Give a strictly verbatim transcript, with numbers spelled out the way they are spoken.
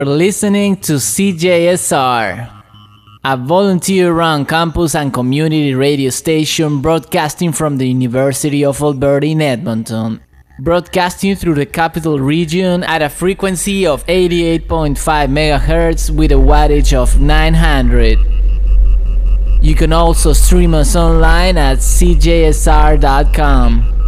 Listening to C J S R, a volunteer-run campus and community radio station broadcasting from the University of Alberta in Edmonton, broadcasting through the capital region at a frequency of eighty-eight point five megahertz with a wattage of nine hundred. You can also stream us online at c j s r dot com.